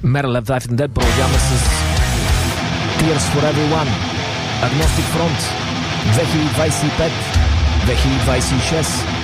Metal Left Life and Dead. Продължаваме с Tears for Everyone, Agnostic Front, 2025-2026.